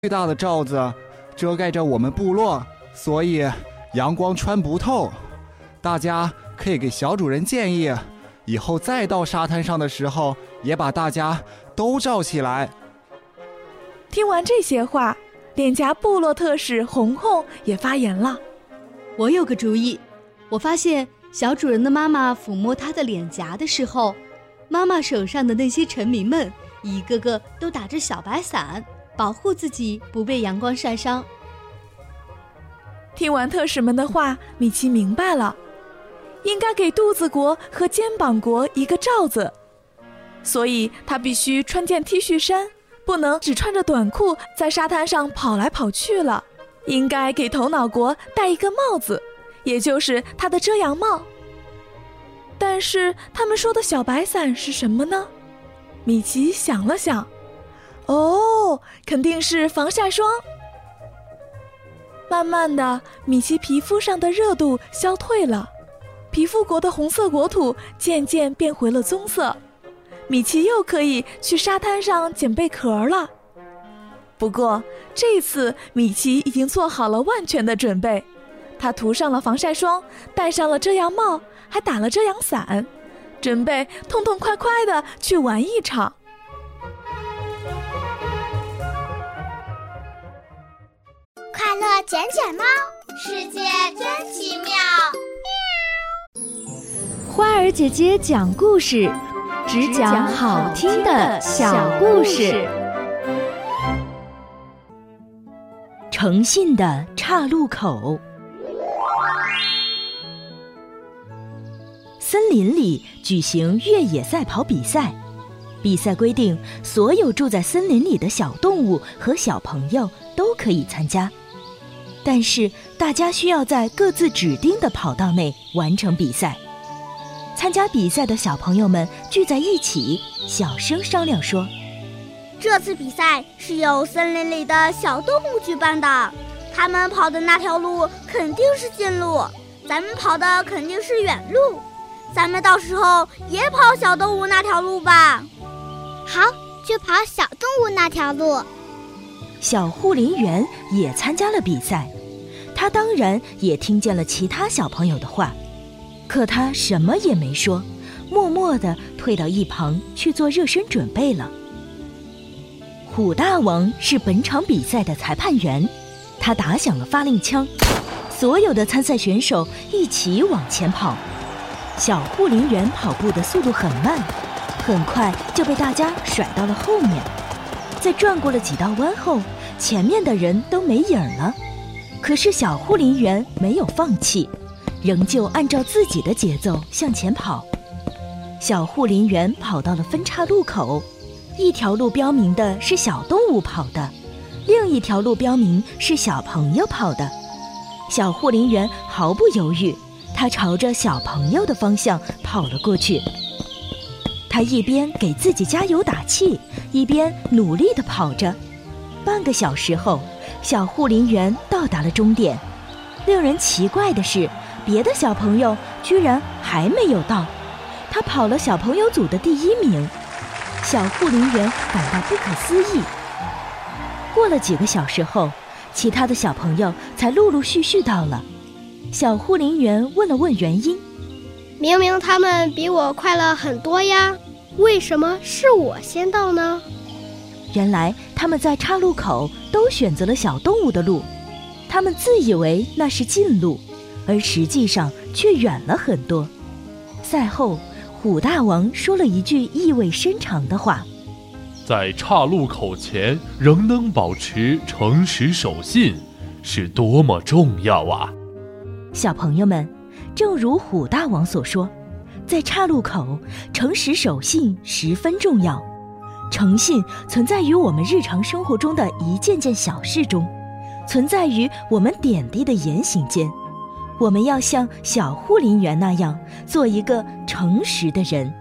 最大的罩子遮盖着我们部落，所以阳光穿不透。大家可以给小主人建议，以后再到沙滩上的时候，也把大家都罩起来。 听完这些话，脸颊部落特使红红也发言了。 我有个主意，我发现小主人的妈妈抚摸她的脸颊的时候，妈妈手上的那些臣民们一个个都打着小白伞，保护自己不被阳光晒伤。 听完特使们的话，米奇明白了，应该给肚子国和肩膀国一个罩子，所以他必须穿件 T 恤衫，不能只穿着短裤在沙滩上跑来跑去了。应该给头脑国戴一个帽子，也就是他的遮阳帽。但是他们说的小白伞是什么呢？米奇想了想，肯定是防晒霜。慢慢的，米奇皮肤上的热度消退了，皮肤国的红色国土渐渐变回了棕色，米奇又可以去沙滩上捡贝壳了。不过这次米奇已经做好了万全的准备，他涂上了防晒霜，戴上了遮阳帽，还打了遮阳伞，准备痛痛快快的去玩一场。 快乐捡捡猫，世界真奇妙。 花儿姐姐讲故事，只讲好听的小故事。诚信的岔路口。森林里举行越野赛跑比赛，比赛规定所有住在森林里的小动物和小朋友都可以参加，但是大家需要在各自指定的跑道内完成比赛。参加比赛的小朋友们聚在一起，小声商量说， 这次比赛是由森林里的小动物举办的，他们跑的那条路肯定是近路，咱们跑的肯定是远路，咱们到时候也跑小动物那条路吧。 好，就跑小动物那条路。 小护林员也参加了比赛，他当然也听见了其他小朋友的话，可他什么也没说，默默地退到一旁去做热身准备了。虎大王是本场比赛的裁判员，他打响了发令枪，所有的参赛选手一起往前跑。小护林员跑步的速度很慢，很快就被大家甩到了后面。在转过了几道弯后，前面的人都没影了，可是小护林员没有放弃，仍旧按照自己的节奏向前跑。小护林员跑到了分岔路口，一条路标明的是小动物跑的，另一条路标明是小朋友跑的。小护林员毫不犹豫，他朝着小朋友的方向跑了过去。他一边给自己加油打气，一边努力地跑着。半个小时后，小护林员到达了终点。令人奇怪的是，别的小朋友居然还没有到，他跑了小朋友组的第1名。小护林员感到不可思议。过了几个小时后，其他的小朋友才陆陆续续到了。小护林员问了问原因， 明明他们比我快了很多呀，为什么是我先到呢？ 原来他们在岔路口都选择了小动物的路，他们自以为那是近路，而实际上却远了很多。赛后，虎大王说了一句意味深长的话， 在岔路口前仍能保持诚实守信，是多么重要啊！ 小朋友们，正如虎大王所说，在岔路口，诚实守信十分重要。诚信存在于我们日常生活中的一件件小事中，存在于我们点滴的言行间。我们要像小护林员那样，做一个诚实的人。